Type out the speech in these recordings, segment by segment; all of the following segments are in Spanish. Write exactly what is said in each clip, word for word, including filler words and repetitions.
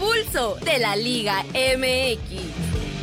pulso de la Liga M X.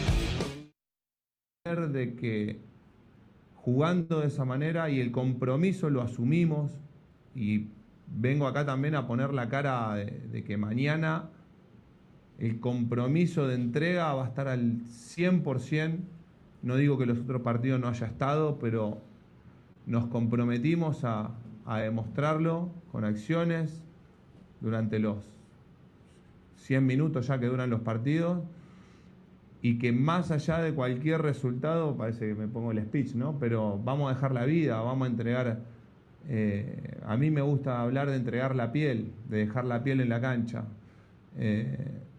De que jugando de esa manera y el compromiso lo asumimos, y vengo acá también a poner la cara de, de que mañana el compromiso de entrega va a estar al cien por ciento. No digo que los otros partidos no haya estado, pero nos comprometimos a, a demostrarlo con acciones durante los cien minutos ya que duran los partidos, y que más allá de cualquier resultado, parece que me pongo el speech, ¿no? Pero vamos a dejar la vida, vamos a entregar, eh, a mí me gusta hablar de entregar la piel, de dejar la piel en la cancha. Eh,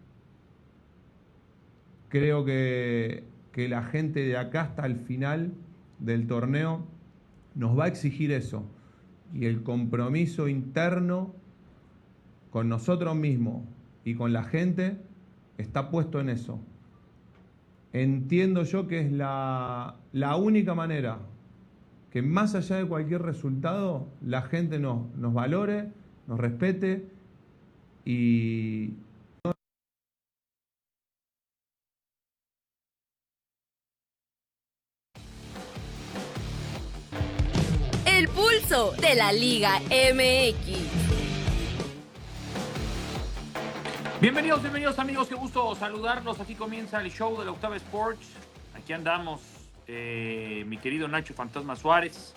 creo que, que la gente de acá hasta el final del torneo nos va a exigir eso, y el compromiso interno con nosotros mismos y con la gente está puesto en eso. Entiendo yo que es la, la única manera que, más allá de cualquier resultado, la gente nos, nos valore, nos respete y... El pulso de la Liga M X. Bienvenidos, bienvenidos amigos, qué gusto saludarlos. Aquí comienza el show de la Octava Sports. Aquí andamos, eh, mi querido Nacho Fantasma Suárez.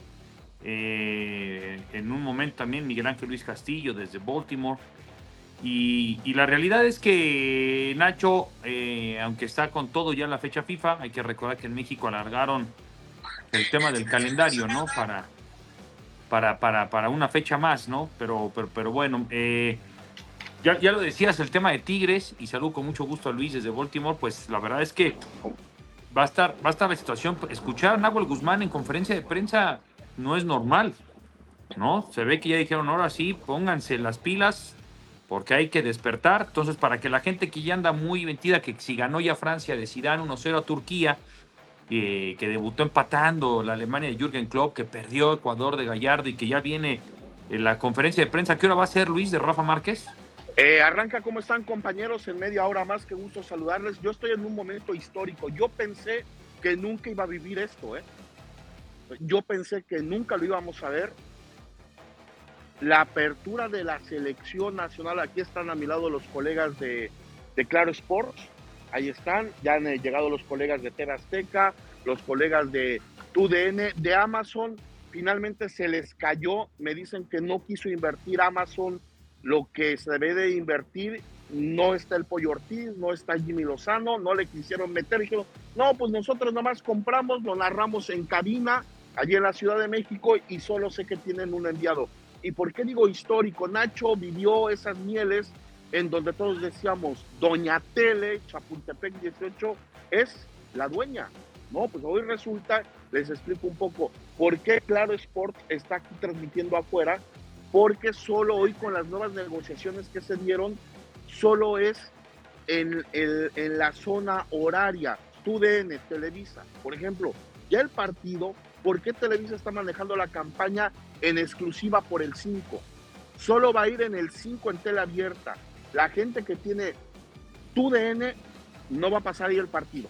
Eh, en un momento también Miguel Ángel Luis Castillo desde Baltimore. Y, y la realidad es que Nacho, eh, aunque está con todo ya la fecha FIFA, hay que recordar que en México alargaron el tema del calendario, ¿no? Para, para, para, para una fecha más, ¿no? Pero, pero, pero bueno, eh, ya, ya lo decías, el tema de Tigres, y saludo con mucho gusto a Luis desde Baltimore. Pues la verdad es que va a estar, va a estar la situación. Escuchar a Nahuel Guzmán en conferencia de prensa no es normal, ¿no? Se ve que ya dijeron, ahora sí, pónganse las pilas, porque hay que despertar. Entonces, para que la gente que ya anda muy metida, que si ganó ya Francia de Zidane uno cero a Turquía, eh, que debutó empatando la Alemania de Jürgen Klopp, que perdió Ecuador de Gallardo, y que ya viene en la conferencia de prensa. ¿Qué hora va a ser, Luis, de Rafa Márquez? Eh, arranca, ¿cómo están, compañeros? En media hora más, qué gusto saludarles. Yo estoy en un momento histórico. Yo pensé que nunca iba a vivir esto, ¿eh? Yo pensé que nunca lo íbamos a ver. La apertura de la selección nacional. Aquí están a mi lado los colegas de, de Claro Sports. Ahí están. Ya han llegado los colegas de T V Azteca, los colegas de T U D N, de Amazon. Finalmente se les cayó. Me dicen que no quiso invertir Amazon lo que se debe de invertir. No está el Pollo Ortiz, no está Jimmy Lozano, no le quisieron meter. Dijeron, no, pues nosotros nomás compramos, lo narramos en cabina, allí en la Ciudad de México, y solo sé que tienen un enviado. ¿Y por qué digo histórico? Nacho vivió esas mieles en donde todos decíamos, Doña Tele, Chapultepec dieciocho, es la dueña. No, pues hoy resulta, les explico un poco, por qué Claro Sport está aquí transmitiendo afuera. Porque solo hoy, con las nuevas negociaciones que se dieron, solo es en, en, en la zona horaria, T U D N, Televisa. Por ejemplo, ya el partido, ¿por qué Televisa está manejando la campaña en exclusiva por el cinco? Solo va a ir en el cinco en tela abierta. La gente que tiene T U D N no va a pasar ahí el partido.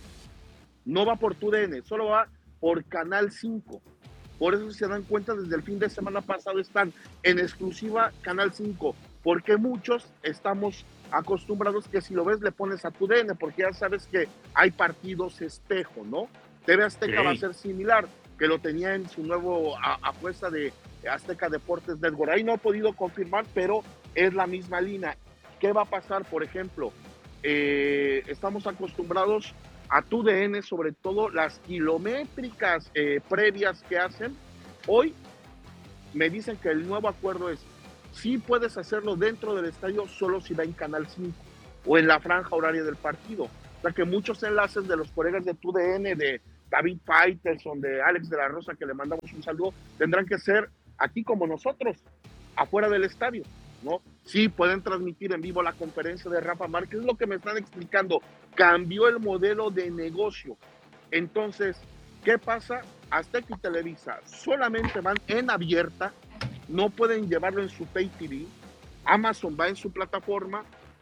No va por T U D N, solo va por Canal cinco. Por eso, si se dan cuenta, desde el fin de semana pasado están en exclusiva Canal cinco, porque muchos estamos acostumbrados que si lo ves le pones a tu D N, porque ya sabes que hay partidos espejo, ¿no? T V Azteca sí va a ser similar, que lo tenía en su nuevo a, apuesta de Azteca Deportes Network. Ahí no he podido confirmar, pero es la misma línea. ¿Qué va a pasar? Por ejemplo, eh, estamos acostumbrados a T U D N, sobre todo las kilométricas eh, previas que hacen. Hoy me dicen que el nuevo acuerdo es, sí puedes hacerlo dentro del estadio, solo si va en Canal cinco o en la franja horaria del partido. O sea que muchos enlaces de los colegas de T U D N, de David Faitelson, de Alex de la Rosa, que le mandamos un saludo, tendrán que ser aquí como nosotros, afuera del estadio, ¿no? Sí, pueden transmitir en vivo la conferencia de Rafa Márquez, es lo que me están explicando. Cambió el modelo de negocio. Entonces, ¿qué pasa? Azteca y Televisa solamente van en abierta, no pueden llevarlo en su pay T V. Amazon va en su plataforma,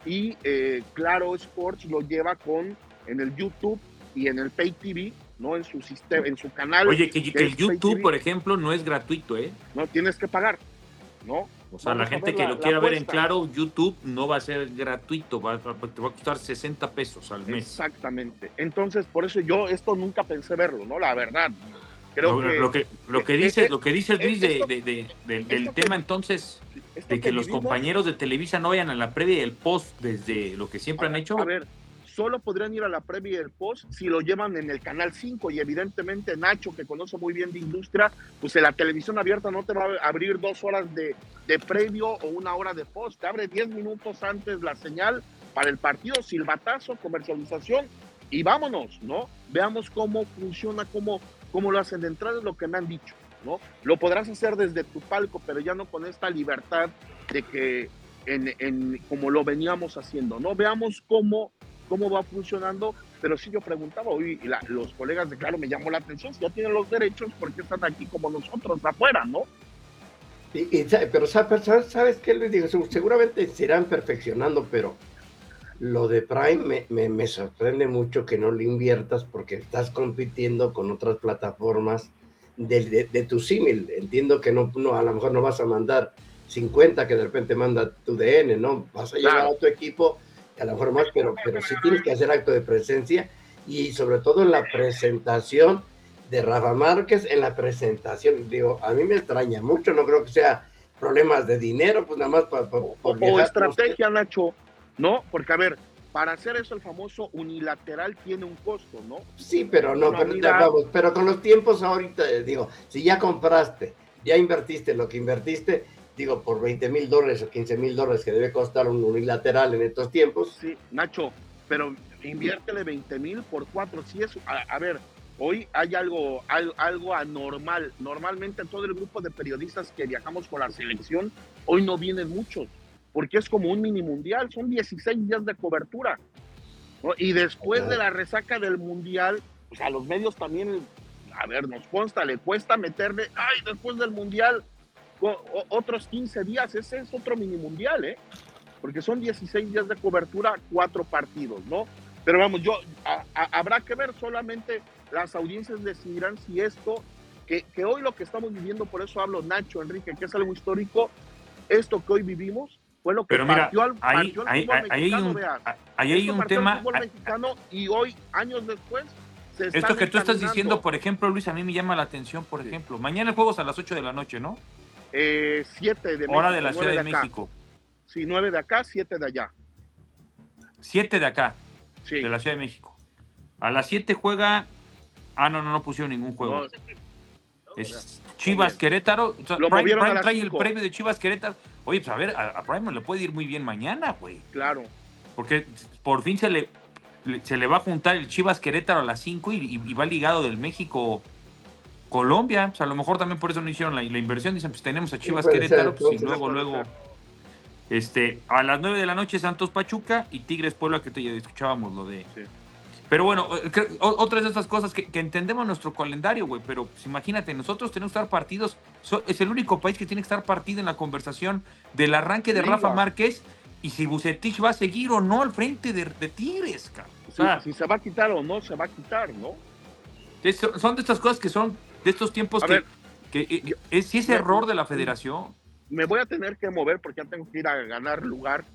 y eh, Claro Sports lo lleva con en el YouTube y en el Pay T V, ¿no? En su sistema, en su canal. Oye, que, que el YouTube, por ejemplo, no es gratuito, ¿eh? No, tienes que pagar, ¿no? O sea, Vamos la gente que la, lo quiera ver en apuesta. Claro, YouTube no va a ser gratuito, va, te va a costar sesenta pesos al mes. Exactamente. Entonces, por eso yo esto nunca pensé verlo, ¿no? La verdad. Creo lo, que, lo que lo que dices, lo que dices Luis de, de, de, de, del tema que, entonces de que, que los vivimos, compañeros de Televisa no vayan a la previa y el post desde lo que siempre a, han hecho. A ver, solo podrían ir a la previa y el post si lo llevan en el canal cinco y evidentemente Nacho, que conoce muy bien de industria, pues en la televisión abierta no te va a abrir dos horas de, de previo o una hora de post, te abre diez minutos antes la señal para el partido, silbatazo, comercialización y vámonos, ¿no? Veamos cómo funciona, cómo, cómo lo hacen de entrada, es lo que me han dicho, ¿no? Lo podrás hacer desde tu palco, pero ya no con esta libertad de que en, en como lo veníamos haciendo, ¿no? Veamos cómo cómo va funcionando, pero sí yo preguntaba, hoy la, los colegas de Claro me llamó la atención, si ya tienen los derechos, ¿por qué están aquí como nosotros, afuera, no? Y, y, pero ¿sabes, ¿sabes qué les digo? Seguramente se irán perfeccionando, pero lo de Prime me, me, me sorprende mucho que no le inviertas porque estás compitiendo con otras plataformas de, de, de tu símil. Entiendo que no, no, a lo mejor no vas a mandar cincuenta que de repente manda tu D N, ¿no? Vas a llevar claro. a tu equipo a lo mejor más, pero, pero sí tienes que hacer acto de presencia y sobre todo en la presentación de Rafa Márquez, en la presentación, digo, a mí me extraña mucho, no creo que sea problemas de dinero, pues nada más para... Pa, pa o, o estrategia, Nacho, ¿no? Porque a ver, para hacer eso el famoso unilateral tiene un costo, ¿no? Sí, pero no, pero, vamos, pero con los tiempos ahorita, digo, si ya compraste, ya invertiste lo que invertiste, digo, por veinte mil dólares o quince mil dólares que debe costar un unilateral en estos tiempos. Sí, Nacho, pero inviértele veinte mil por cuatro. Si es, a, a ver, hoy hay algo, algo, algo anormal. Normalmente todo el grupo de periodistas que viajamos con la selección, hoy no vienen muchos, porque es como un mini mundial, son dieciséis días de cobertura, ¿no? Y después de la resaca del mundial, pues a los medios también, a ver, nos consta, le cuesta meterle, ay, después del mundial, otros quince días, ese es otro mini mundial, ¿eh? Porque son dieciséis días de cobertura, cuatro partidos, ¿no? Pero vamos, yo, a, a, habrá que ver, solamente las audiencias decidirán si esto, que, que hoy lo que estamos viviendo, por eso hablo, Nacho, Enrique, que es algo histórico, esto que hoy vivimos fue lo que Pero mira, partió al, ahí, partió al ahí, fútbol ahí, mexicano, hay un, vean. ahí hay un tema... El fútbol mexicano y hoy, años después, se están esto que tú estás encaminando. diciendo, por ejemplo, Luis, a mí me llama la atención, por ejemplo, mañana el juego es a las ocho de la noche, ¿no? Eh, siete de Hora México, de la Ciudad de, de México. Sí, nueve de acá, siete de allá. siete de acá, sí. de la Ciudad de México. A las siete juega... Ah, no, no, no pusieron ningún juego. No. Es Chivas Querétaro. O sea, Lo Prime, movieron Prime a trae cinco. el premio de Chivas Querétaro. Oye, pues a ver, a, a Prime le puede ir muy bien mañana, güey. Claro. Porque por fin se le, se le va a juntar el Chivas Querétaro a las cinco y, y, y va ligado del México... Colombia, o sea, a lo mejor también por eso no hicieron la, la inversión, dicen, pues tenemos a Chivas sí, Querétaro, ser, pues, y luego, luego, este, a las nueve de la noche Santos Pachuca y Tigres Puebla, que te, ya escuchábamos lo de... Sí. Pero bueno, otras de estas cosas que, que entendemos nuestro calendario, güey, pero pues, imagínate, nosotros tenemos que estar partidos, so, es el único país que tiene que estar partido en la conversación del arranque de Liga. Rafa Márquez y si Bucetich va a seguir o no al frente de, de Tigres, cabrón. O sea, sí, si se va a quitar o no, se va a quitar, ¿no? Es, son de estas cosas que son de estos tiempos a que, ver, que, que yo, es, si es me, error de la federación. Me voy a tener que mover porque ya tengo que ir a ganar lugar.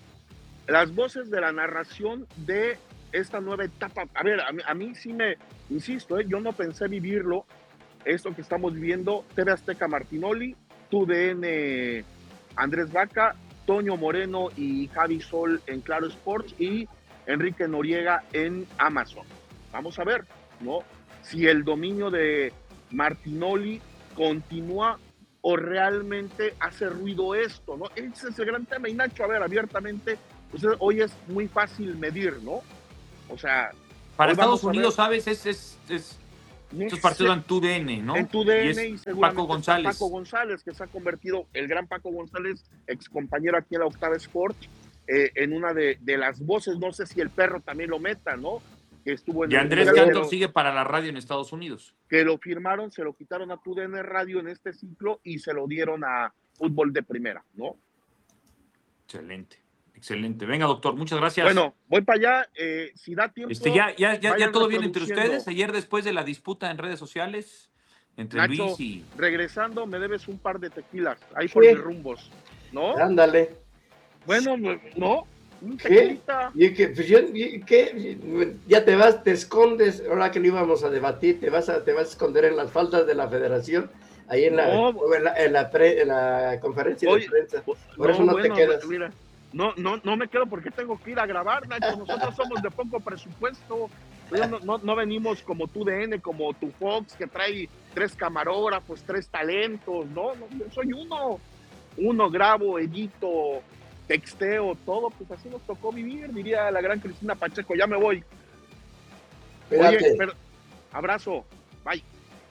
Las voces de la narración de esta nueva etapa. A ver, a mí, a mí sí me, insisto, ¿eh? Yo no pensé vivirlo, esto que estamos viviendo, T V Azteca Martinoli, Tu D N Andrés Vaca, Toño Moreno y Javi Sol en Claro Sports y Enrique Noriega en Amazon. Vamos a ver, ¿no? Si el dominio de Martinoli continúa o realmente hace ruido esto, ¿no? Ese es el gran tema. Y Nacho, a ver, abiertamente, pues hoy es muy fácil medir, ¿no? O sea... Para Estados Unidos, ¿sabes? Es, es, es, estos partidos en Tu D N, ¿no? En Tu D N y, y seguramente Paco González. Paco González, que se ha convertido, el gran Paco González, ex compañero aquí en la Octava Sport, eh, en una de, de las voces, no sé si el perro también lo meta, ¿no? Que estuvo en y Andrés Cantor sigue para la radio en Estados Unidos. Que lo firmaron, se lo quitaron a Tu D N Radio en este ciclo y se lo dieron a Fútbol de Primera, ¿no? Excelente, Excelente. Venga, doctor, muchas gracias. Bueno, voy para allá. Eh, si da tiempo. Este, ya, ya, ya, ya todo bien entre introduciendo. ustedes. Ayer, después de la disputa en redes sociales entre Nacho, Luis y. regresando, me debes un par de tequilas. Ahí por ¿Qué? mis rumbos. ¿No? Ándale. Bueno, no. Un ¿Qué? tequilita. ¿Y qué? Pues yo, ¿y qué? Ya te vas, te escondes. Ahora que lo íbamos a debatir, te vas a, te vas a esconder en las faldas de la federación. Ahí en la, No. en la, en la, pre, en la conferencia Oye, de prensa. Por no, eso no bueno, te quedas. Mira, no, no, no me quedo porque tengo que ir a grabar, Nacho. Nosotros somos de poco presupuesto. No, no, no venimos como tu D N, como tu Fox, que trae tres camarógrafos, tres talentos. No, no, yo soy uno. Uno grabo, edito, texteo, todo. Pues así nos tocó vivir, diría la gran Cristina Pacheco. Ya me voy. Espérate. Oye, pero, abrazo. Bye.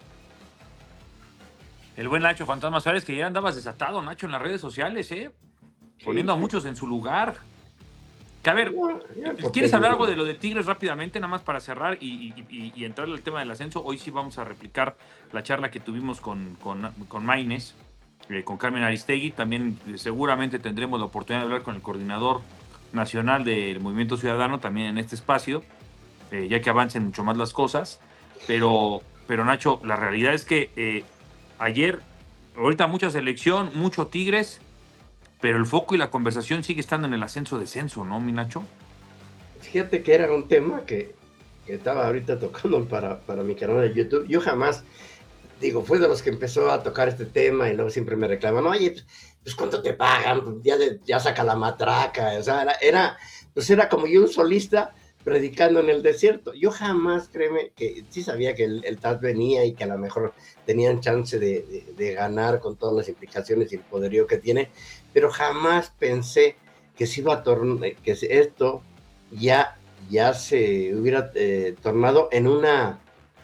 El buen Nacho Fantasma Suárez, que ya andabas desatado, Nacho, en las redes sociales, ¿eh? Poniendo a muchos en su lugar. Que a ver, ¿quieres hablar algo de lo de Tigres rápidamente, nada más para cerrar y, y, y entrar al tema del ascenso? Hoy sí vamos a replicar la charla que tuvimos con, con, con Maines, eh, con Carmen Aristegui. También eh, seguramente tendremos la oportunidad de hablar con el coordinador nacional del Movimiento Ciudadano también en este espacio, eh, ya que avancen mucho más las cosas. Pero, pero Nacho, la realidad es que eh, ayer, ahorita mucha selección, mucho Tigres, pero el foco y la conversación sigue estando en el ascenso-descenso, ¿no, mi Nacho? Fíjate que era un tema que, que estaba ahorita tocando para, para mi canal de YouTube. Yo jamás, digo, fue de los que empezó a tocar este tema y luego siempre me reclaman, oye, pues ¿cuánto te pagan? Ya, de, ya saca la matraca. O sea, era, era, pues era como yo un solista predicando en el desierto. Yo jamás, créeme, que sí sabía que el, el T A S venía y que a lo mejor tenían chance de, de, de ganar con todas las implicaciones y el poderío que tiene, pero jamás pensé que se iba a tornar, que esto ya, ya se hubiera eh, tornado en una,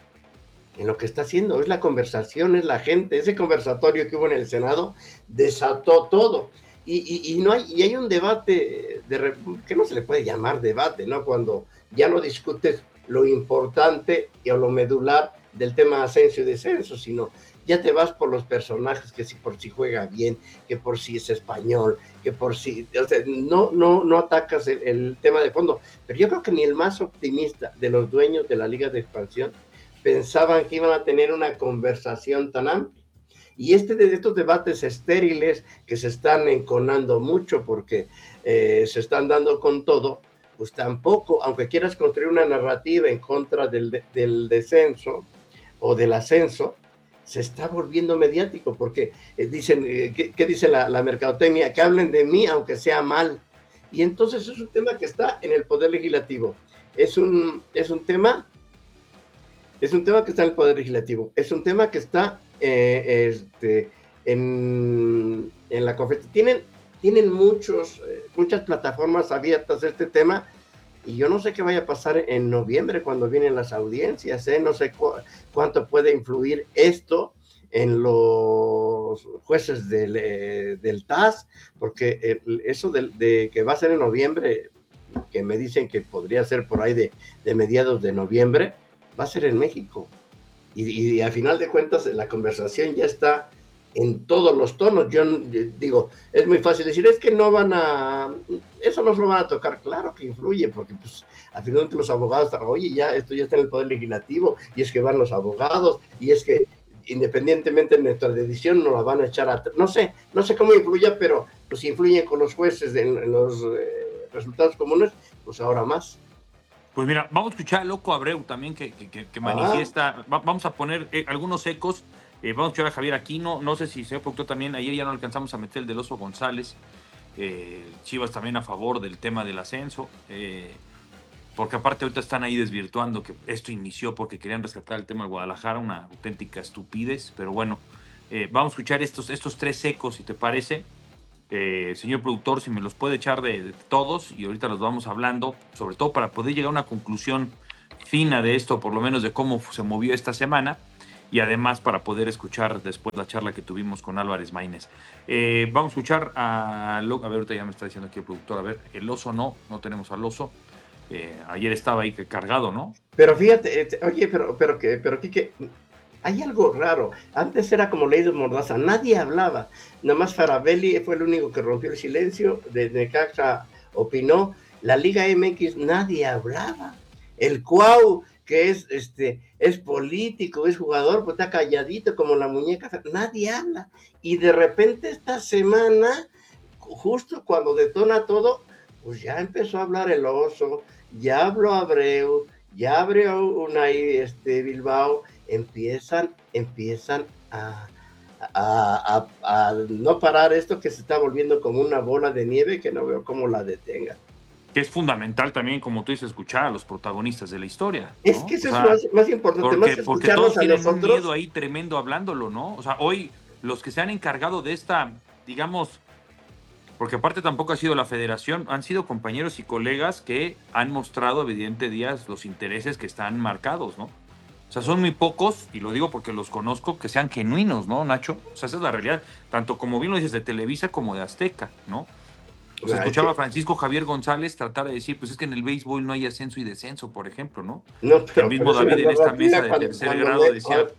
en lo que está haciendo, es la conversación, es la gente, ese conversatorio que hubo en el Senado desató todo. Y, y, y no hay, y hay un debate de, que no se le puede llamar debate, ¿no? Cuando ya no discutes lo importante y o lo medular del tema ascenso y descenso, sino ya te vas por los personajes, que si por si juega bien, que por si es español, que por si, o sea, no, no, no atacas el, el tema de fondo. Pero yo creo que ni el más optimista de los dueños de la Liga de Expansión pensaban que iban a tener una conversación tan amplia. Y este de estos debates estériles que se están enconando mucho porque eh, se están dando con todo, pues tampoco, aunque quieras construir una narrativa en contra del, del descenso o del ascenso, se está volviendo mediático porque eh, dicen, eh, ¿qué, qué dice la, la mercadotecnia? Que hablen de mí aunque sea mal. Y entonces es un tema que está en el Poder Legislativo. Es un, es un tema, es un tema que está en el Poder Legislativo. Es un tema que está Eh, este, en, en la conferencia. Tienen, tienen muchos, eh, muchas plataformas abiertas a este tema y yo no sé qué vaya a pasar en noviembre cuando vienen las audiencias, ¿eh? No sé cu cuánto puede influir esto en los jueces del, eh, del T A S, porque eh, eso de, de que va a ser en noviembre, que me dicen que podría ser por ahí de, de mediados de noviembre, va a ser en México. Y, y a final de cuentas la conversación ya está en todos los tonos. Yo, yo digo, es muy fácil decir, es que no van a, eso no se lo van a tocar. Claro que influye, porque pues al final los abogados, oye, ya esto ya está en el Poder Legislativo, y es que van los abogados, y es que independientemente de nuestra decisión nos la van a echar a, no sé, no sé cómo influya, pero pues si influyen con los jueces en, en los eh, resultados comunes, pues ahora más. Pues mira, vamos a escuchar a Loco Abreu también que, que, que manifiesta, ah. Va, vamos a poner eh, algunos ecos, eh, vamos a escuchar a Javier Aquino, no sé si se productor también, ayer ya no alcanzamos a meter el del Oso González, eh, Chivas también a favor del tema del ascenso, eh, porque aparte ahorita están ahí desvirtuando que esto inició porque querían rescatar el tema de Guadalajara, una auténtica estupidez, pero bueno, eh, vamos a escuchar estos, estos tres ecos, si te parece. Eh, señor productor, si me los puede echar de, de todos y ahorita los vamos hablando, sobre todo para poder llegar a una conclusión fina de esto, por lo menos de cómo se movió esta semana y además para poder escuchar después la charla que tuvimos con Álvarez Maínez. Eh, vamos a escuchar a... A ver, ahorita ya me está diciendo aquí el productor, a ver, el Oso no, no tenemos al Oso. Eh, ayer estaba ahí cargado, ¿no? Pero fíjate, eh, oye, pero, pero que, pero Quique, hay algo raro. Antes era como ley de mordaza, nadie hablaba. Nada más Farabelli fue el único que rompió el silencio. De Necaxa opinó. La Liga M X nadie hablaba. El Cuau, que es este es político, es jugador, pues está calladito como la muñeca, nadie habla. Y de repente esta semana, justo cuando detona todo, pues ya empezó a hablar el Oso, ya habló Abreu, ya abrió Unai este, Bilbao, empiezan, empiezan a, a, a, a no parar esto que se está volviendo como una bola de nieve que no veo cómo la detenga. Que es fundamental también, como tú dices, escuchar a los protagonistas de la historia, ¿no? Es que eso o sea, es más, más importante, porque, más porque escucharnos todos a tienen nosotros. un miedo ahí tremendo hablándolo, ¿no? O sea, hoy los que se han encargado de esta, digamos, porque aparte tampoco ha sido la federación, han sido compañeros y colegas que han mostrado evidente días los intereses que están marcados, ¿no? O sea, son muy pocos, y lo digo porque los conozco, que sean genuinos, ¿no, Nacho? O sea, esa es la realidad, tanto como bien lo dices de Televisa como de Azteca, ¿no? O sea, escuchaba a Francisco Javier González tratar de decir, pues es que en el béisbol no hay ascenso y descenso, por ejemplo, ¿no? No, pero, el mismo pero David en esta mesa de cuando, tercer cuando grado me, decía, cuando,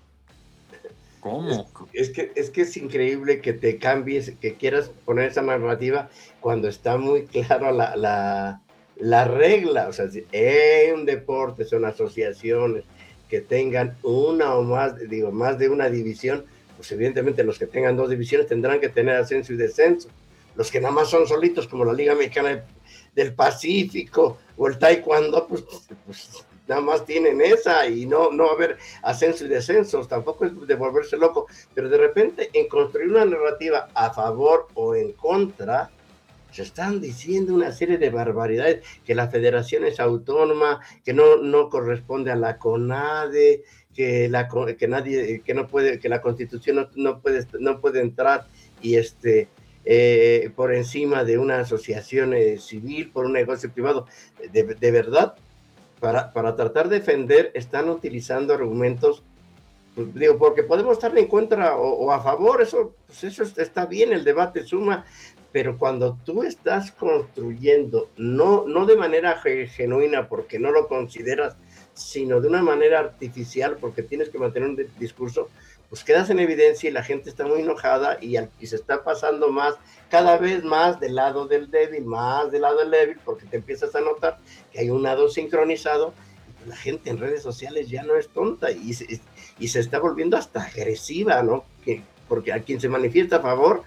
¿cómo? Es, es, que, es que es increíble que te cambies, que quieras poner esa narrativa cuando está muy claro la, la, la regla. O sea, si en un deporte son asociaciones que tengan una o más, digo, más de una división, pues evidentemente los que tengan dos divisiones tendrán que tener ascenso y descenso. Los que nada más son solitos, como la Liga Mexicana del Pacífico o el Taekwondo, pues, pues nada más tienen esa y no, no va a haber ascenso y descensos, tampoco es de volverse loco, pero de repente en construir una narrativa a favor o en contra, se están diciendo una serie de barbaridades, que la federación es autónoma, que no, no corresponde a la CONADE, que, la, que nadie, que no puede, que la Constitución no, no, puede, no puede entrar y este... Eh, por encima de una asociación eh, civil, por un negocio privado. De, de verdad, para, para tratar de defender, están utilizando argumentos, pues, digo, porque podemos estar en contra o, o a favor, eso, pues eso está bien, el debate suma, pero cuando tú estás construyendo, no, no de manera genuina, porque no lo consideras, sino de una manera artificial, porque tienes que mantener un discurso, pues quedas en evidencia y la gente está muy enojada y, al, y se está pasando más, cada vez más del lado del débil, más del lado del débil, porque te empiezas a notar que hay un lado sincronizado, y pues la gente en redes sociales ya no es tonta y se, y se está volviendo hasta agresiva, ¿no? Que, porque a quien se manifiesta a favor,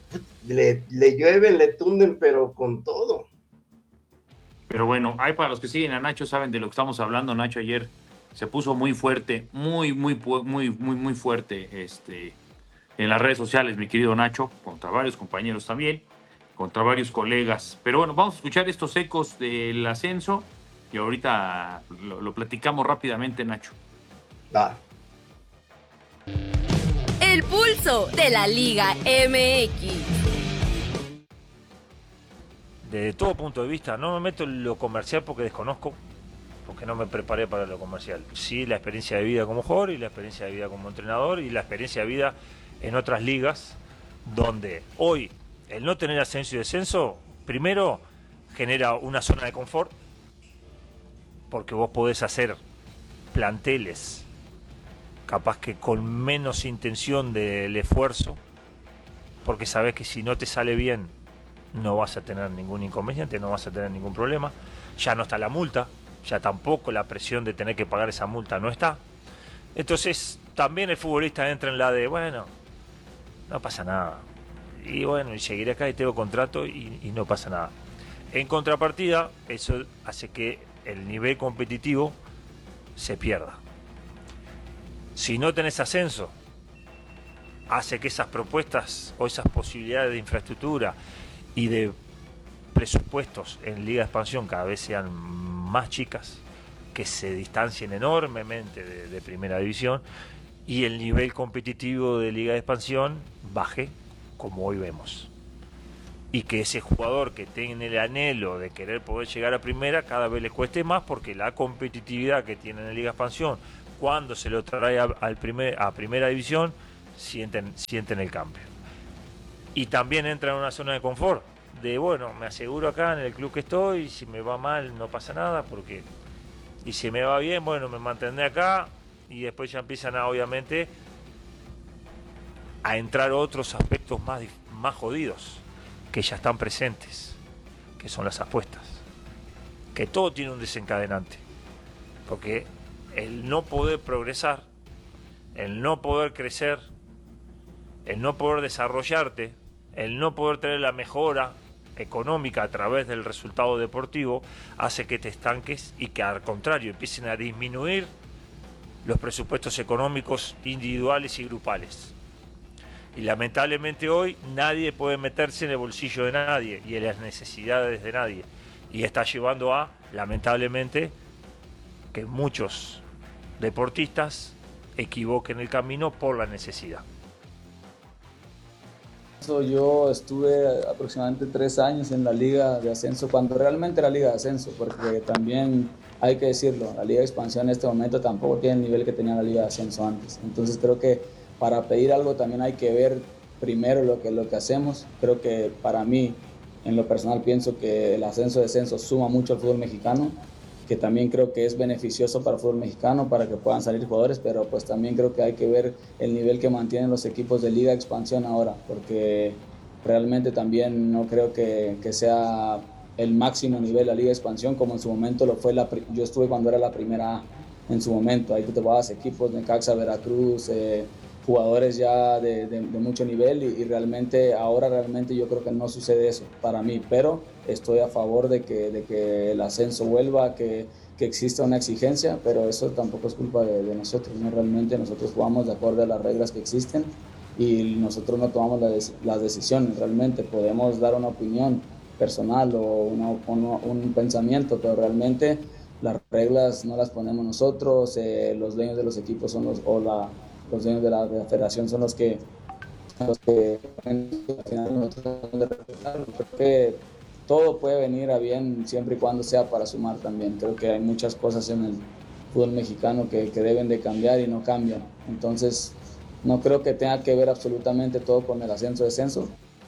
le, le llueven, le tunden, pero con todo. Pero bueno, hay para los que siguen a Nacho, saben de lo que estamos hablando. Nacho ayer se puso muy fuerte, muy, muy, muy, muy, muy fuerte este, en las redes sociales, mi querido Nacho, contra varios compañeros también, contra varios colegas. Pero bueno, vamos a escuchar estos ecos del ascenso y ahorita lo, lo platicamos rápidamente, Nacho. Va. El pulso de la Liga M X. Desde todo punto de vista, no me meto en lo comercial porque desconozco, porque no me preparé para lo comercial. Sí, la experiencia de vida como jugador y la experiencia de vida como entrenador y la experiencia de vida en otras ligas, donde hoy el no tener ascenso y descenso, primero genera una zona de confort, porque vos podés hacer planteles capaz que con menos intención del esfuerzo, porque sabés que si no te sale bien no vas a tener ningún inconveniente, no vas a tener ningún problema. Ya no está la multa, ya tampoco la presión de tener que pagar esa multa no está. Entonces también el futbolista entra en la de, bueno, no pasa nada, y bueno, y seguiré acá y tengo contrato y, y no pasa nada. En contrapartida, eso hace que el nivel competitivo se pierda. Si no tenés ascenso, hace que esas propuestas o esas posibilidades de infraestructura y de presupuestos en Liga de Expansión cada vez sean más chicas, que se distancien enormemente de, de Primera División y el nivel competitivo de Liga de Expansión baje como hoy vemos. Y que ese jugador que tiene el anhelo de querer poder llegar a Primera cada vez le cueste más, porque la competitividad que tiene en la Liga de Expansión, cuando se lo trae a, al primer, a Primera División, sienten, sienten el cambio. Y también entra en una zona de confort, de bueno, me aseguro acá en el club que estoy, y si me va mal no pasa nada, porque y si me va bien, bueno, me mantendré acá, y después ya empiezan a, obviamente, a entrar otros aspectos más, más jodidos, que ya están presentes, que son las apuestas. Que todo tiene un desencadenante. Porque el no poder progresar, el no poder crecer, el no poder desarrollarte, el no poder tener la mejora económica a través del resultado deportivo, hace que te estanques y que al contrario empiecen a disminuir los presupuestos económicos individuales y grupales. Y lamentablemente hoy nadie puede meterse en el bolsillo de nadie y en las necesidades de nadie. Y está llevando a, lamentablemente, que muchos deportistas equivoquen el camino por la necesidad. Yo estuve aproximadamente tres años en la Liga de Ascenso, cuando realmente era Liga de Ascenso, porque también hay que decirlo, la Liga de Expansión en este momento tampoco tiene el nivel que tenía la Liga de Ascenso antes. Entonces creo que para pedir algo también hay que ver primero lo que, lo que hacemos. Creo que para mí, en lo personal, pienso que el ascenso-descenso suma mucho al fútbol mexicano, que también creo que es beneficioso para el fútbol mexicano, para que puedan salir jugadores, pero pues también creo que hay que ver el nivel que mantienen los equipos de Liga de Expansión ahora, porque realmente también no creo que, que sea el máximo nivel la Liga de Expansión, como en su momento lo fue, la, yo estuve cuando era la primera A, en su momento, ahí te vas equipos, Necaxa, Veracruz, eh, jugadores ya de, de, de mucho nivel y, y realmente ahora realmente yo creo que no sucede eso para mí, pero estoy a favor de que, de que el ascenso vuelva, que, que exista una exigencia, pero eso tampoco es culpa de, de nosotros, ¿no? Realmente nosotros jugamos de acuerdo a las reglas que existen y nosotros no tomamos la, las decisiones, realmente podemos dar una opinión personal o una, una, un pensamiento, pero realmente las reglas no las ponemos nosotros, eh, los dueños de los equipos son los, o la los dueños de la, de la federación son los que, los que al final nosotros de respetar. Creo que todo puede venir a bien siempre y cuando sea para sumar también. Creo que hay muchas cosas en el fútbol mexicano que, que deben de cambiar y no cambian. Entonces no creo que tenga que ver absolutamente todo con el ascenso-descenso.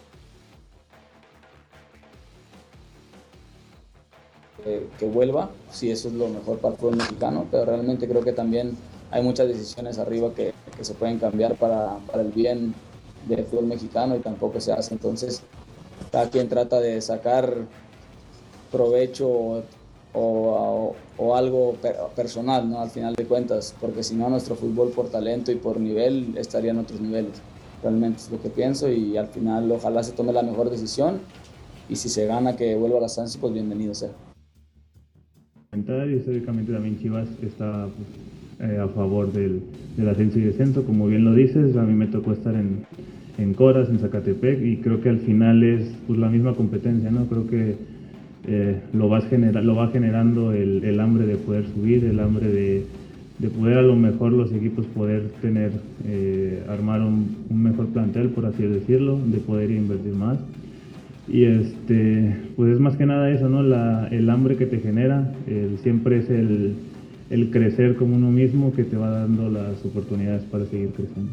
Que, que vuelva, si eso es lo mejor para el fútbol mexicano, pero realmente creo que también hay muchas decisiones arriba que, que se pueden cambiar para, para el bien del fútbol mexicano y tampoco se hace. Entonces, cada quien trata de sacar provecho o, o, o algo per, personal, ¿no? Al final de cuentas, porque si no, nuestro fútbol por talento y por nivel estaría en otros niveles. Realmente es lo que pienso y al final ojalá se tome la mejor decisión y si se gana que vuelva a la Sanz, pues bienvenido sea. Históricamente también Chivas está eh, a favor del, del ascenso y descenso, como bien lo dices. A mí me tocó estar en, en Coras, en Zacatepec, y creo que al final es pues, la misma competencia, ¿no? Creo que eh, lo, vas genera, lo va generando el, el hambre de poder subir, el hambre de, de poder a lo mejor los equipos poder tener, eh, armar un, un mejor plantel, por así decirlo, de poder invertir más. Y este, pues es más que nada eso, ¿no? La, el hambre que te genera, el, siempre es el, el crecer como uno mismo que te va dando las oportunidades para seguir creciendo.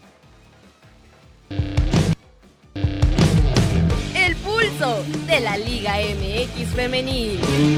El pulso de la Liga M X Femenil.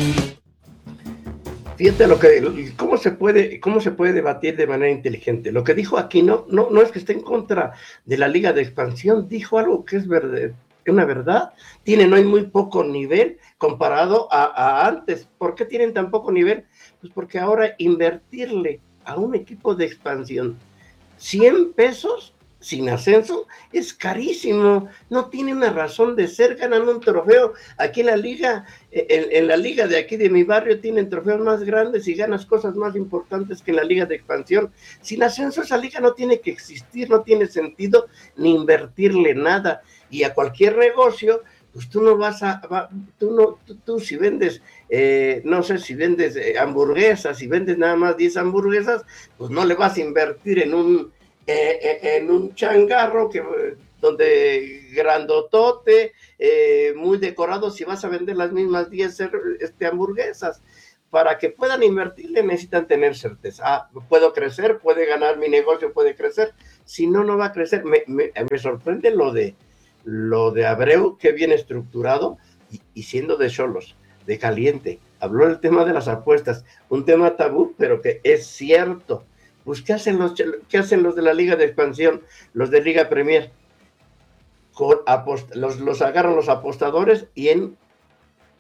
Fíjate lo que, cómo se puede, cómo se puede debatir de manera inteligente. Lo que dijo aquí no, no, no es que esté en contra de la Liga de Expansión, dijo algo que es verdad. Una verdad, tienen hoy muy poco nivel comparado a, a antes. ¿Por qué tienen tan poco nivel? Pues porque ahora invertirle a un equipo de expansión cien pesos sin ascenso es carísimo, no tiene una razón de ser. Ganan un trofeo aquí en la liga, en, en la liga de aquí de mi barrio tienen trofeos más grandes y ganas cosas más importantes que en la liga de expansión. Sin ascenso esa liga no tiene que existir, no tiene sentido ni invertirle nada. Y a cualquier negocio, pues tú no vas a, va, tú no, tú, tú si vendes, eh, no sé, si vendes eh, hamburguesas, si vendes nada más diez hamburguesas, pues no le vas a invertir en un, eh, en un changarro que, donde grandotote, eh, muy decorado, si vas a vender las mismas diez este, hamburguesas. Para que puedan invertirle necesitan tener certeza. Ah, puedo crecer, puede ganar mi negocio, puede crecer. Si no, no va a crecer. Me, me, me sorprende lo de lo de Abreu, que bien estructurado, y, y siendo de Xolos, de caliente, habló del tema de las apuestas, un tema tabú, pero que es cierto. Pues, ¿qué hacen los, qué hacen los de la Liga de Expansión, los de Liga Premier? Con apost- los, los agarran los apostadores y en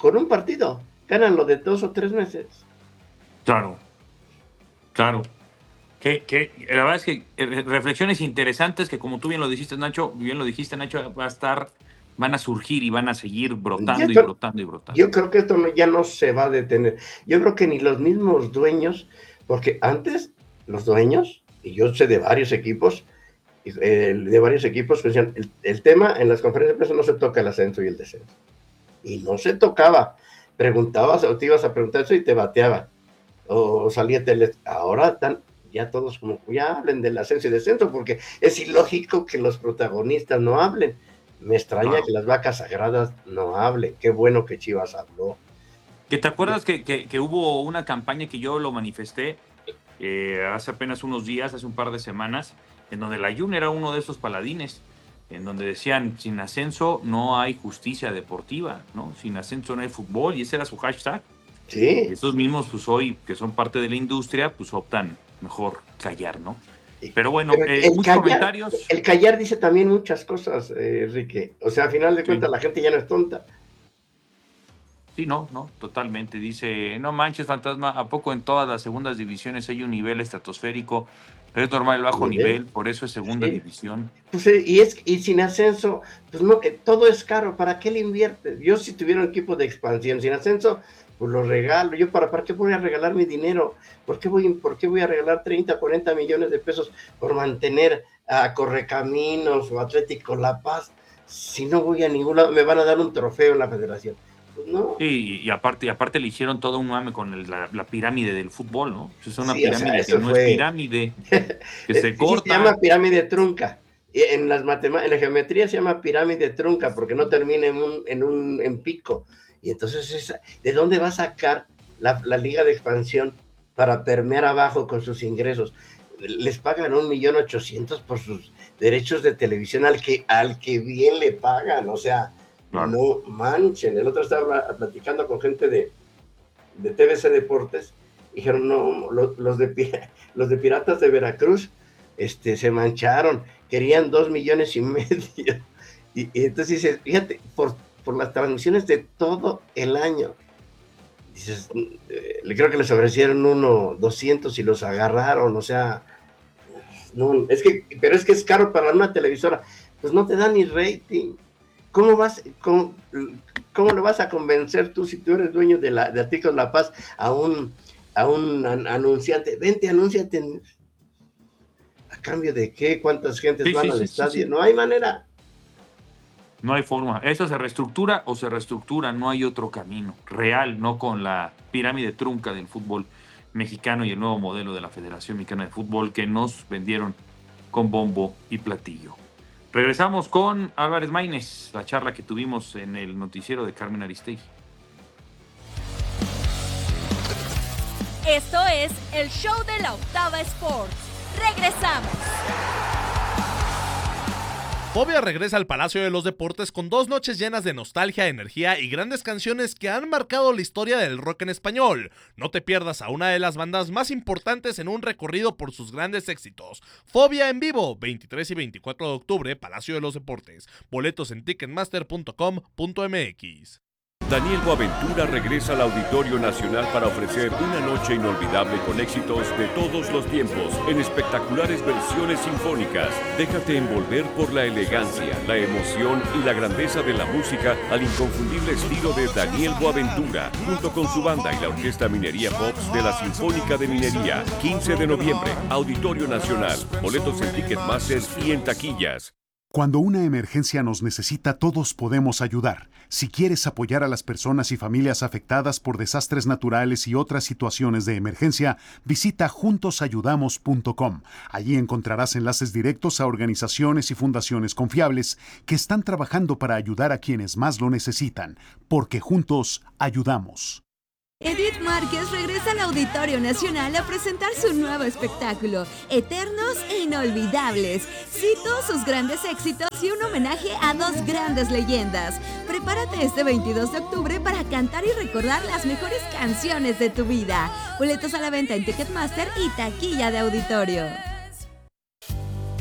con un partido, ganan lo de dos o tres meses. Claro, claro. Que, que, la verdad es que reflexiones interesantes que, como tú bien lo dijiste, Nacho, bien lo dijiste, Nacho, va a estar, van a surgir y van a seguir brotando y brotando y brotando. Yo creo que esto no, ya no se va a detener. Yo creo que ni los mismos dueños, porque antes los dueños, y yo sé de varios equipos, eh, de varios equipos que decían, el, el tema en las conferencias de prensa no se toca el ascenso y el descenso. Y no se tocaba. Preguntabas o te ibas a preguntar eso y te bateaba. O salía tele. Ahora tan, ya todos como ya hablen del ascenso y descenso, porque es ilógico que los protagonistas no hablen. Me extraña claro. que las vacas sagradas no hablen. Qué bueno que Chivas habló. ¿Que te acuerdas que, que, que hubo una campaña que yo lo manifesté eh, hace apenas unos días, hace un par de semanas, en donde la Jun era uno de esos paladines, en donde decían, sin ascenso no hay justicia deportiva, ¿no? Sin ascenso no hay fútbol, y ese era su hashtag. Sí. Estos mismos, pues hoy, que son parte de la industria, pues optan mejor callar, ¿no? Pero bueno, Pero eh, muchos callar, comentarios. El callar dice también muchas cosas, eh, Enrique. O sea, a final de cuentas, sí. la gente ya no es tonta. Sí, no, no, totalmente. Dice, no manches, Fantasma, ¿a poco en todas las segundas divisiones hay un nivel estratosférico? Pero es normal el bajo nivel, nivel por eso es segunda sí. división. Pues, y, es, y sin ascenso, pues no, eh, todo es caro, ¿para qué le inviertes? Yo si tuviera un equipo de expansión sin ascenso, pues lo regalo. Yo, ¿para, ¿para qué voy a regalar mi dinero? ¿Por qué voy, por qué voy a regalar treinta, cuarenta millones de pesos por mantener a Correcaminos o Atlético La Paz? Si no voy a ningún lado, me van a dar un trofeo en la federación. Pues no. Sí, y aparte, y aparte le hicieron todo un mame con el, la, la pirámide del fútbol, ¿no? Es una sí, pirámide o sea, que no fue... es pirámide, que se sí, corta. Se llama pirámide trunca. En, las matemáticas, en la geometría se llama pirámide trunca porque no termina en un, en un en pico. Y entonces, esa, ¿de dónde va a sacar la, la liga de expansión para permear abajo con sus ingresos? Les pagan un millón ochocientos por sus derechos de televisión al que, al que bien le pagan, o sea, claro. No manchen. El otro estaba platicando con gente de, de T V C Deportes, y dijeron, no, los, los, de, los de Piratas de Veracruz este, se mancharon, querían dos millones y medio. Y, y entonces dices, fíjate, por por las transmisiones de todo el año. Dices, eh, creo que les ofrecieron uno, doscientos y los agarraron, o sea, no, es que, pero es que es caro para una televisora, pues no te da ni rating. ¿Cómo vas, cómo, cómo le vas a convencer tú, si tú eres dueño de, la, de Artículos La Paz, a un, a un an, anunciante? Vente, anúnciate. ¿A cambio de qué? ¿Cuántas gentes sí, van sí, al sí, estadio? Sí, sí. No hay manera. No hay forma. Eso se reestructura o se reestructura, no hay otro camino real, no con la pirámide trunca del fútbol mexicano y el nuevo modelo de la Federación Mexicana de Fútbol que nos vendieron con bombo y platillo. Regresamos con Álvarez Maínez, la charla que tuvimos en el noticiero de Carmen Aristegui. Esto es el show de la Octava Sports. Regresamos. Fobia regresa al Palacio de los Deportes con dos noches llenas de nostalgia, energía y grandes canciones que han marcado la historia del rock en español. No te pierdas a una de las bandas más importantes en un recorrido por sus grandes éxitos. Fobia en vivo, veintitrés y veinticuatro de octubre, Palacio de los Deportes. Boletos en ticketmaster punto com punto m x. Daniel Boaventura regresa al Auditorio Nacional para ofrecer una noche inolvidable con éxitos de todos los tiempos, en espectaculares versiones sinfónicas. Déjate envolver por la elegancia, la emoción y la grandeza de la música al inconfundible estilo de Daniel Boaventura, junto con su banda y la Orquesta Minería Pops de la Sinfónica de Minería. quince de noviembre, Auditorio Nacional. Boletos en Ticketmaster y en taquillas. Cuando una emergencia nos necesita, todos podemos ayudar. Si quieres apoyar a las personas y familias afectadas por desastres naturales y otras situaciones de emergencia, visita juntos ayudamos punto com. Allí encontrarás enlaces directos a organizaciones y fundaciones confiables que están trabajando para ayudar a quienes más lo necesitan, porque juntos ayudamos. Edith Márquez regresa al Auditorio Nacional a presentar su nuevo espectáculo, Eternos e Inolvidables. Cito sus grandes éxitos y un homenaje a dos grandes leyendas. Prepárate este veintidós de octubre para cantar y recordar las mejores canciones de tu vida. Boletos a la venta en Ticketmaster y taquilla de auditorio.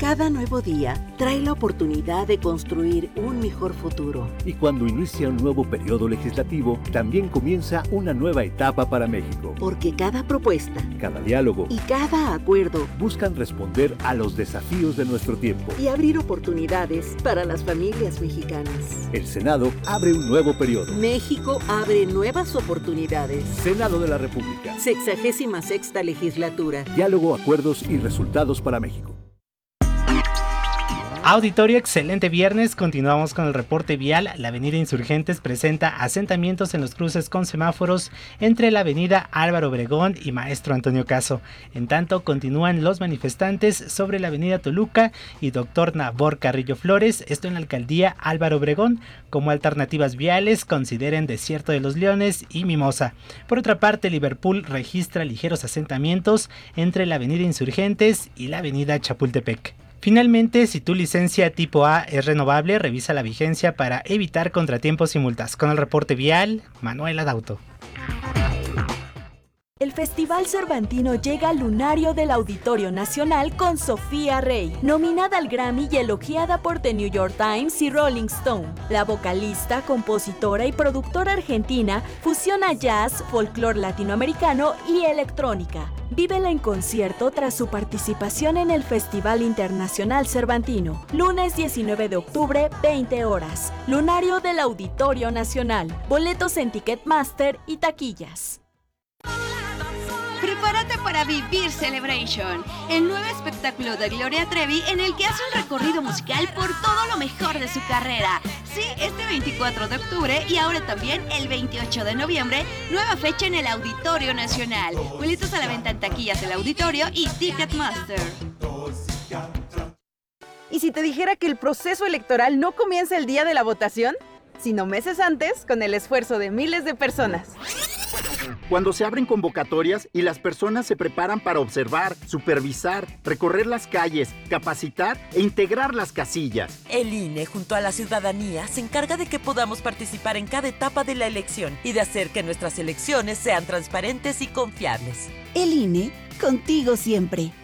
Cada nuevo día trae la oportunidad de construir un mejor futuro. Y cuando inicia un nuevo periodo legislativo, también comienza una nueva etapa para México. Porque cada propuesta, cada diálogo y cada acuerdo buscan responder a los desafíos de nuestro tiempo y abrir oportunidades para las familias mexicanas. El Senado abre un nuevo periodo. México abre nuevas oportunidades. Senado de la República. Sexagésima sexta legislatura. Diálogo, acuerdos y resultados para México. Auditorio, excelente viernes. Continuamos con el reporte vial. La avenida Insurgentes presenta asentamientos en los cruces con semáforos entre la avenida Álvaro Obregón y Maestro Antonio Caso. En tanto, continúan los manifestantes sobre la avenida Toluca y Doctor Nabor Carrillo Flores, esto en la alcaldía Álvaro Obregón. Como alternativas viales, consideren Desierto de los Leones y Mimosa. Por otra parte, Liverpool registra ligeros asentamientos entre la avenida Insurgentes y la avenida Chapultepec. Finalmente, si tu licencia tipo A es renovable, revisa la vigencia para evitar contratiempos y multas. Con el reporte vial, Manuela Dauto. El Festival Cervantino llega al lunario del Auditorio Nacional con Sofía Rey, nominada al Grammy y elogiada por The New York Times y Rolling Stone. La vocalista, compositora y productora argentina fusiona jazz, folclore latinoamericano y electrónica. Vívela en concierto tras su participación en el Festival Internacional Cervantino. Lunes diecinueve de octubre, veinte horas. Lunario del Auditorio Nacional. Boletos en Ticketmaster y taquillas. Prepárate para vivir Celebration, el nuevo espectáculo de Gloria Trevi en el que hace un recorrido musical por todo lo mejor de su carrera. Sí, este veinticuatro de octubre y ahora también el veintiocho de noviembre, nueva fecha en el Auditorio Nacional. Boletos a la venta en taquillas del Auditorio y Ticketmaster. ¿Y si te dijera que el proceso electoral no comienza el día de la votación, sino meses antes con el esfuerzo de miles de personas? Cuando se abren convocatorias y las personas se preparan para observar, supervisar, recorrer las calles, capacitar e integrar las casillas. El I N E, junto a la ciudadanía, se encarga de que podamos participar en cada etapa de la elección y de hacer que nuestras elecciones sean transparentes y confiables. El I N E, contigo siempre.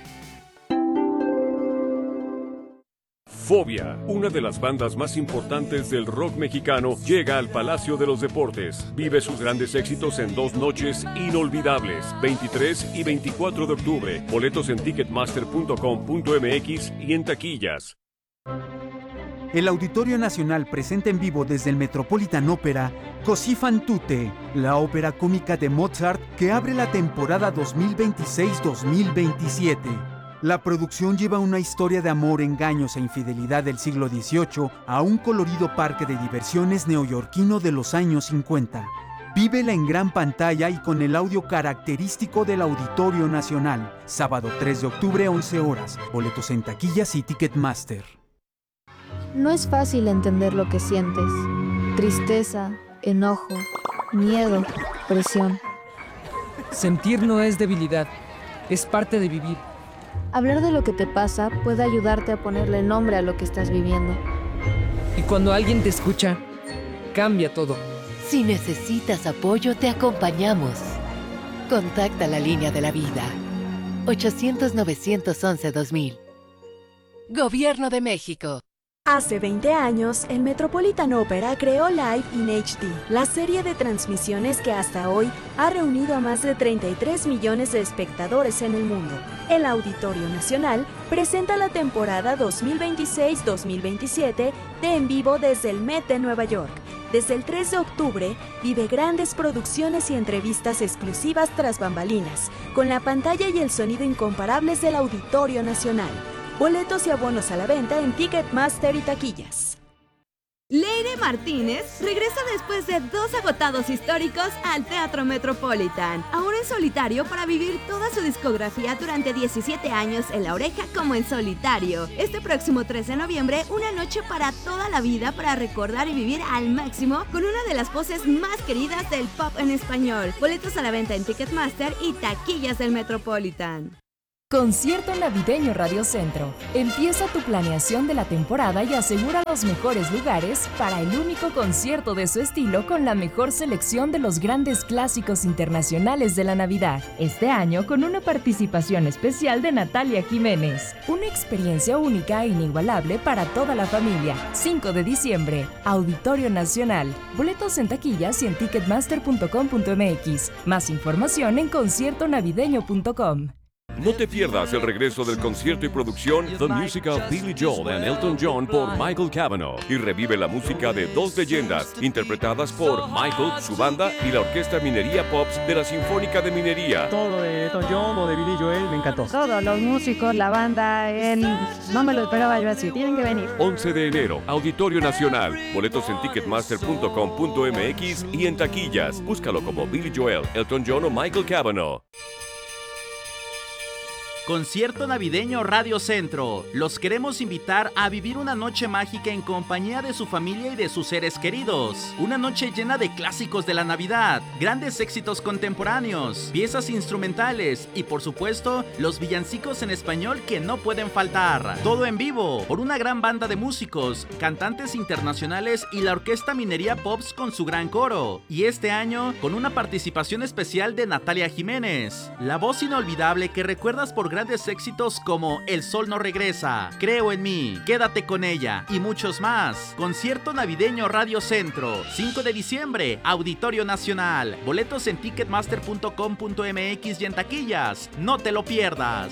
Fobia, una de las bandas más importantes del rock mexicano, llega al Palacio de los Deportes. Vive sus grandes éxitos en dos noches inolvidables, veintitrés y veinticuatro de octubre. Boletos en ticketmaster punto com punto m x y en taquillas. El Auditorio Nacional presenta en vivo desde el Metropolitan Opera Così fan tutte, la ópera cómica de Mozart que abre la temporada dos mil veintiséis dos mil veintisiete. La producción lleva una historia de amor, engaños e infidelidad del siglo dieciocho a un colorido parque de diversiones neoyorquino de los años cincuenta. Vívela en gran pantalla y con el audio característico del Auditorio Nacional. Sábado tres de octubre, once horas. Boletos en taquillas y Ticketmaster. No es fácil entender lo que sientes. Tristeza, enojo, miedo, presión. Sentir no es debilidad, es parte de vivir. Hablar de lo que te pasa puede ayudarte a ponerle nombre a lo que estás viviendo. Y cuando alguien te escucha, cambia todo. Si necesitas apoyo, te acompañamos. Contacta la línea de la vida. ochocientos, novecientos once, dos mil. Gobierno de México. Hace veinte años, el Metropolitan Opera creó Live in H D, la serie de transmisiones que hasta hoy ha reunido a más de treinta y tres millones de espectadores en el mundo. El Auditorio Nacional presenta la temporada dos mil veintiséis dos mil veintisiete de En Vivo desde el Met de Nueva York. Desde el tres de octubre, vive grandes producciones y entrevistas exclusivas tras bambalinas, con la pantalla y el sonido incomparables del Auditorio Nacional. Boletos y abonos a la venta en Ticketmaster y taquillas. Leire Martínez regresa después de dos agotados históricos al Teatro Metropolitan, ahora en solitario para vivir toda su discografía durante diecisiete años en La Oreja como en solitario. Este próximo tres de noviembre, una noche para toda la vida para recordar y vivir al máximo con una de las voces más queridas del pop en español. Boletos a la venta en Ticketmaster y taquillas del Metropolitan. Concierto Navideño Radio Centro. Empieza tu planeación de la temporada y asegura los mejores lugares para el único concierto de su estilo con la mejor selección de los grandes clásicos internacionales de la Navidad. Este año con una participación especial de Natalia Jiménez. Una experiencia única e inigualable para toda la familia. cinco de diciembre, Auditorio Nacional. Boletos en taquillas y en ticketmaster punto com punto m x. Más información en concierto navideño punto com. No te pierdas el regreso del concierto y producción The Musical Billy Joel and Elton John por Michael Cavanaugh y revive la música de dos leyendas interpretadas por Michael, su banda y la Orquesta Minería Pops de la Sinfónica de Minería. Todo lo de Elton John o de Billy Joel me encantó. Todos los músicos, la banda, en... no me lo esperaba yo así, tienen que venir. once de enero, Auditorio Nacional. Boletos en ticketmaster punto com punto m x y en taquillas. Búscalo como Billy Joel, Elton John o Michael Cavanaugh. Concierto Navideño Radio Centro. Los queremos invitar a vivir una noche mágica en compañía de su familia y de sus seres queridos. Una noche llena de clásicos de la Navidad, grandes éxitos contemporáneos, piezas instrumentales y por supuesto los villancicos en español que no pueden faltar. Todo en vivo por una gran banda de músicos, cantantes internacionales y la Orquesta Minería Pops con su gran coro. Y este año con una participación especial de Natalia Jiménez, la voz inolvidable que recuerdas por grandes éxitos como El Sol No Regresa, Creo en Mí, Quédate con Ella y muchos más. Concierto Navideño Radio Centro, cinco de diciembre, Auditorio Nacional. Boletos en ticketmaster punto com punto m x y en taquillas. No te lo pierdas.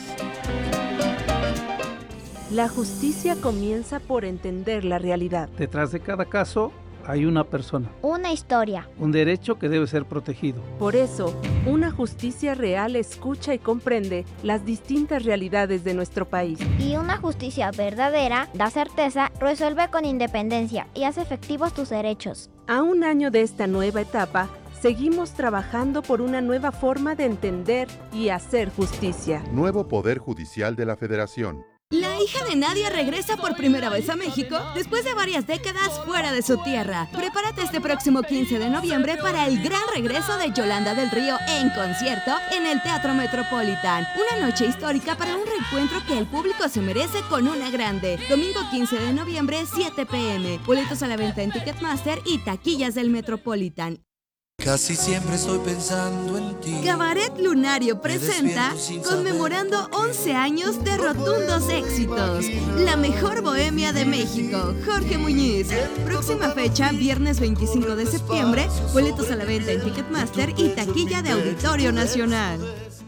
La justicia comienza por entender la realidad. Detrás de cada caso hay una persona. Una historia. Un derecho que debe ser protegido. Por eso, una justicia real escucha y comprende las distintas realidades de nuestro país. Y una justicia verdadera da certeza, resuelve con independencia y hace efectivos tus derechos. A un año de esta nueva etapa, seguimos trabajando por una nueva forma de entender y hacer justicia. Nuevo Poder Judicial de la Federación. La hija de Nadia regresa por primera vez a México después de varias décadas fuera de su tierra. Prepárate este próximo quince de noviembre para el gran regreso de Yolanda del Río en concierto en el Teatro Metropolitan. Una noche histórica para un reencuentro que el público se merece con una grande. Domingo quince de noviembre, siete p m Boletos a la venta en Ticketmaster y taquillas del Metropolitan. Casi siempre estoy pensando en ti. Cabaret Lunario presenta conmemorando once años de rotundos éxitos. La mejor bohemia de México, Jorge Muñiz. Próxima fecha, viernes veinticinco de septiembre. Boletos a la venta en Ticketmaster y taquilla de Auditorio Nacional.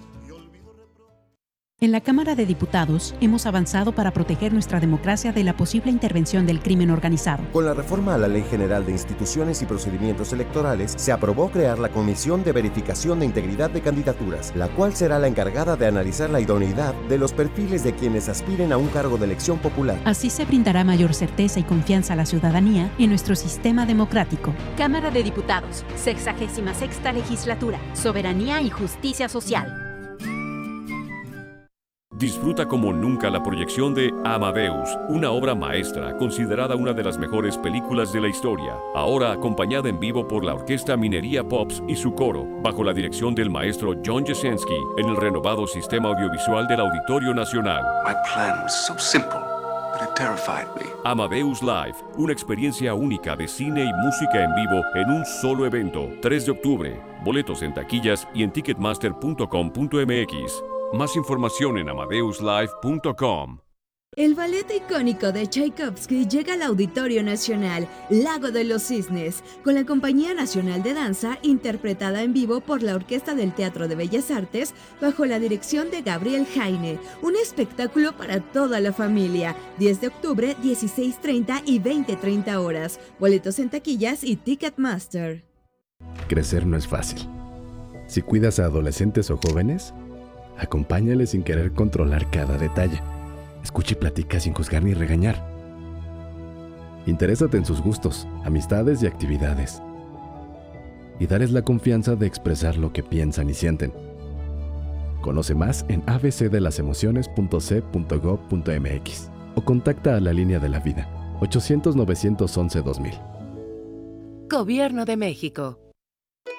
En la Cámara de Diputados hemos avanzado para proteger nuestra democracia de la posible intervención del crimen organizado. Con la reforma a la Ley General de Instituciones y Procedimientos Electorales, se aprobó crear la Comisión de Verificación de Integridad de Candidaturas, la cual será la encargada de analizar la idoneidad de los perfiles de quienes aspiren a un cargo de elección popular. Así se brindará mayor certeza y confianza a la ciudadanía en nuestro sistema democrático. Cámara de Diputados, sexagésima sexta legislatura, Soberanía y Justicia Social. Disfruta como nunca la proyección de Amadeus, una obra maestra considerada una de las mejores películas de la historia, ahora acompañada en vivo por la Orquesta Minería Pops y su coro, bajo la dirección del maestro John Jasinski, en el renovado sistema audiovisual del Auditorio Nacional. My plan was so simple, but it terrified me. Amadeus Live, una experiencia única de cine y música en vivo en un solo evento, tres de octubre. Boletos en taquillas y en ticketmaster punto com punto m x. Más información en amadeus live punto com. El ballet icónico de Tchaikovsky llega al Auditorio Nacional, Lago de los Cisnes, con la Compañía Nacional de Danza, interpretada en vivo por la Orquesta del Teatro de Bellas Artes, bajo la dirección de Gabriel Jaine. Un espectáculo para toda la familia. diez de octubre, dieciséis treinta y veinte treinta horas. Boletos en taquillas y Ticketmaster. Crecer no es fácil. Si cuidas a adolescentes o jóvenes, acompáñales sin querer controlar cada detalle. Escucha y platica sin juzgar ni regañar. Interésate en sus gustos, amistades y actividades. Y dales la confianza de expresar lo que piensan y sienten. Conoce más en a b c de las emociones punto c punto gov punto m x o contacta a la Línea de la Vida, ochocientos, novecientos once, dos mil. Gobierno de México.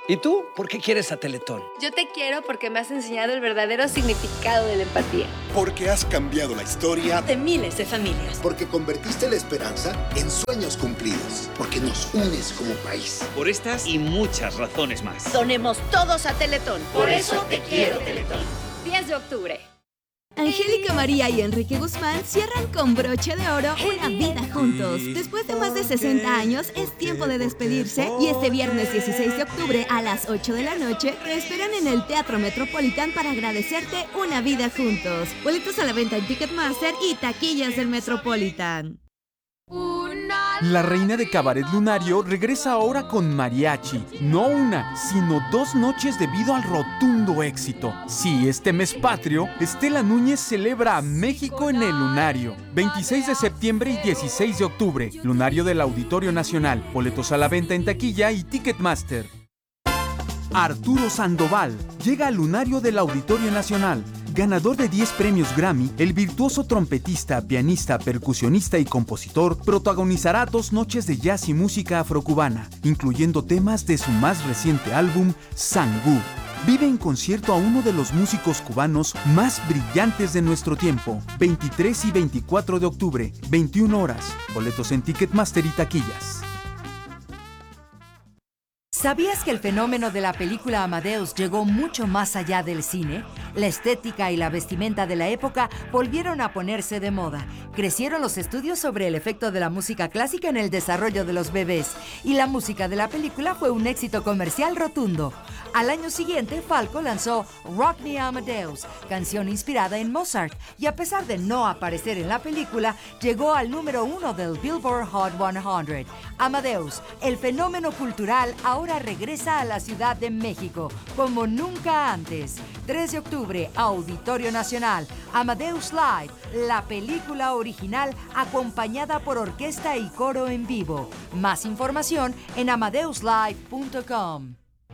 ¿Y tú? ¿Por qué quieres a Teletón? Yo te quiero porque me has enseñado el verdadero significado de la empatía. Porque has cambiado la historia de miles de familias. Porque convertiste la esperanza en sueños cumplidos. Porque nos unes como país. Por estas y muchas razones más. Donemos todos a Teletón. Por eso te quiero, Teletón. diez de octubre. Angélica María y Enrique Guzmán cierran con broche de oro una vida juntos. Después de más de sesenta años, es tiempo de despedirse y este viernes dieciséis de octubre a las ocho de la noche te esperan en el Teatro Metropolitan para agradecerte una vida juntos. Boletos a la venta en Ticketmaster y taquillas del Metropolitan. La reina de Cabaret Lunario regresa ahora con mariachi. No una, sino dos noches debido al rotundo éxito. Sí, este mes patrio, Estela Núñez celebra a México en el Lunario. veintiséis de septiembre y dieciséis de octubre. Lunario del Auditorio Nacional. Boletos a la venta en taquilla y Ticketmaster. Arturo Sandoval llega al Lunario del Auditorio Nacional. Ganador de diez premios Grammy, el virtuoso trompetista, pianista, percusionista y compositor protagonizará dos noches de jazz y música afrocubana, incluyendo temas de su más reciente álbum, Sangú. Vive en concierto a uno de los músicos cubanos más brillantes de nuestro tiempo, veintitrés y veinticuatro de octubre, veintiuna horas. Boletos en Ticketmaster y taquillas. ¿Sabías que el fenómeno de la película Amadeus llegó mucho más allá del cine? La estética y la vestimenta de la época volvieron a ponerse de moda. Crecieron los estudios sobre el efecto de la música clásica en el desarrollo de los bebés, y la música de la película fue un éxito comercial rotundo. Al año siguiente, Falco lanzó Rock Me Amadeus, canción inspirada en Mozart, y a pesar de no aparecer en la película, llegó al número uno del Billboard Hot cien. Amadeus, el fenómeno cultural, ahora regresa a la Ciudad de México, como nunca antes. tres de octubre, Auditorio Nacional, Amadeus Live, la película original acompañada por orquesta y coro en vivo. Más información en amadeus live punto com.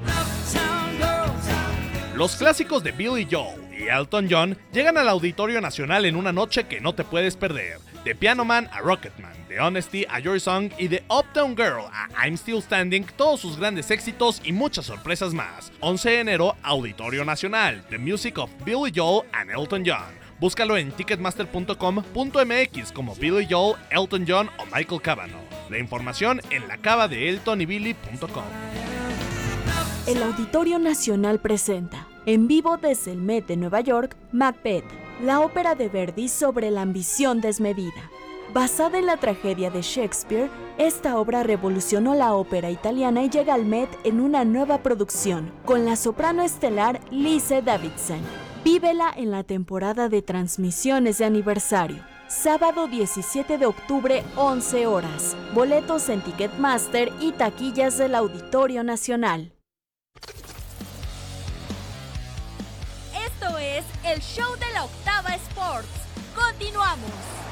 Los clásicos de Billy Joel y Elton John llegan al Auditorio Nacional en una noche que no te puedes perder. De Piano Man a Rocketman, de Honesty a Your Song y de Uptown Girl a I'm Still Standing, todos sus grandes éxitos y muchas sorpresas más. once de enero, Auditorio Nacional, The Music of Billy Joel and Elton John. Búscalo en ticketmaster punto com punto m x como Billy Joel, Elton John o Michael Cavanaugh. La información en la cava de elton y billy punto com. El Auditorio Nacional presenta, en vivo desde el Met de Nueva York, Macbeth, la ópera de Verdi sobre la ambición desmedida. Basada en la tragedia de Shakespeare, esta obra revolucionó la ópera italiana y llega al Met en una nueva producción, con la soprano estelar Lise Davidson. Vívela en la temporada de transmisiones de aniversario. Sábado diecisiete de octubre, once horas. Boletos en Ticketmaster y taquillas del Auditorio Nacional. Esto es el show de la Octava Sports. Continuamos.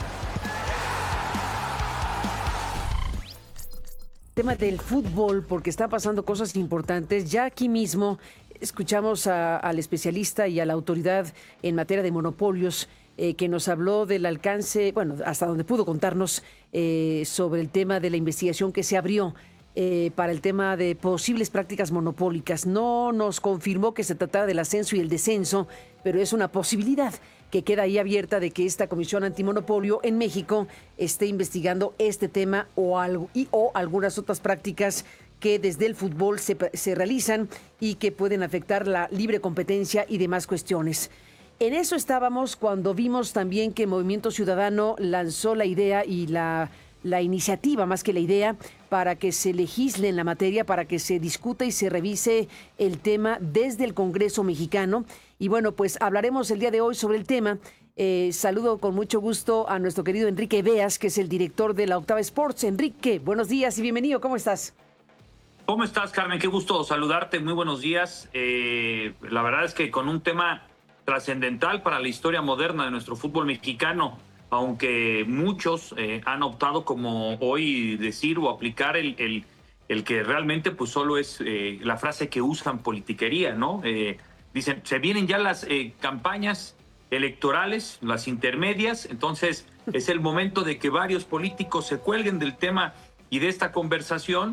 Tema del fútbol, porque están pasando cosas importantes. Ya aquí mismo escuchamos a, al especialista y a la autoridad en materia de monopolios eh, que nos habló del alcance, bueno, hasta donde pudo contarnos eh, sobre el tema de la investigación que se abrió eh, para el tema de posibles prácticas monopólicas. No nos confirmó que se tratara del ascenso y el descenso, pero es una posibilidad que queda ahí abierta de que esta Comisión Antimonopolio en México esté investigando este tema o, algo, y, o algunas otras prácticas que desde el fútbol se, se realizan y que pueden afectar la libre competencia y demás cuestiones. En eso estábamos cuando vimos también que Movimiento Ciudadano lanzó la idea y la, la iniciativa, más que la idea, para que se legisle en la materia, para que se discuta y se revise el tema desde el Congreso mexicano. Y bueno, pues hablaremos el día de hoy sobre el tema. Eh, saludo con mucho gusto a nuestro querido Enrique Beas, que es el director de la Octava Sports. Enrique, buenos días y bienvenido. ¿Cómo estás? ¿Cómo estás, Carmen? Qué gusto saludarte. Muy buenos días. Eh, la verdad es que con un tema trascendental para la historia moderna de nuestro fútbol mexicano, aunque muchos eh, han optado como hoy decir o aplicar el, el, el que realmente pues solo es eh, la frase que usan politiquería, ¿no? Eh, dicen, se vienen ya las eh, campañas electorales, las intermedias, entonces es el momento de que varios políticos se cuelguen del tema y de esta conversación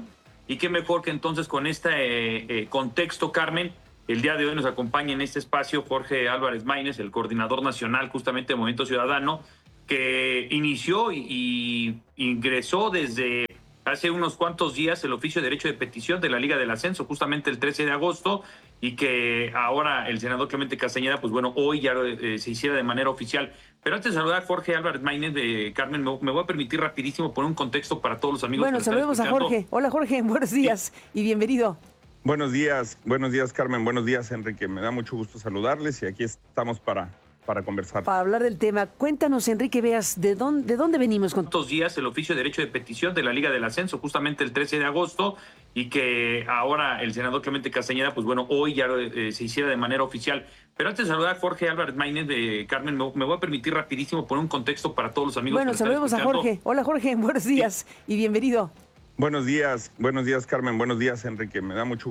Y qué mejor que entonces con este eh, eh, contexto, Carmen, el día de hoy nos acompaña en este espacio Jorge Álvarez Maínez, el coordinador nacional justamente de Movimiento Ciudadano, que inició y, y ingresó desde hace unos cuantos días el oficio de derecho de petición de la Liga del Ascenso, justamente el trece de agosto, y que ahora el senador Clemente Castañeda, pues bueno, hoy ya eh, se hiciera de manera oficial. Pero antes de saludar a Jorge Álvarez Maínez, de Carmen, me, me voy a permitir rapidísimo poner un contexto para todos los amigos. Bueno, que nos están saludemos a escuchando. Jorge. Hola Jorge, buenos días y bienvenido. Buenos días, buenos días Carmen, buenos días Enrique, me da mucho gusto saludarles y aquí estamos para, para conversar. Para hablar del tema, cuéntanos Enrique Beas, ¿de dónde, de dónde venimos? Con Estos días el oficio de derecho de petición de la Liga del Ascenso, justamente el trece de agosto, y que ahora el senador Clemente Castañeda, pues bueno, hoy ya eh, se hiciera de manera oficial. Pero antes de saludar a Jorge Álvarez Maínez, de Carmen, me, me voy a permitir rapidísimo poner un contexto para todos los amigos. Bueno, que nos están saludemos a escuchando. Jorge. Hola Jorge, buenos días y bienvenido. Buenos días, buenos días Carmen, buenos días Enrique, me da mucho gusto